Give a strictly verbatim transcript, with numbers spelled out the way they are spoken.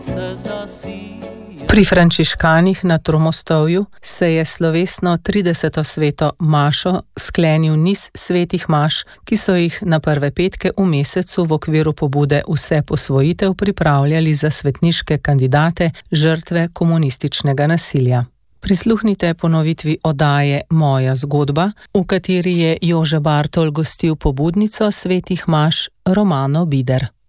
Pri frančiškanih na Tromostovju se je slovesno trideseto sveto mašo sklenil niz svetih maš, ki so jih na prve petke v mesecu v okviru pobude Vse posvojitev pripravljali za svetniške kandidate, žrtve komunističnega nasilja. Prisluhnite ponovitvi oddaje Moja zgodba, v kateri je Jože Bartol gostil pobudnico svetih maš Romano Bider.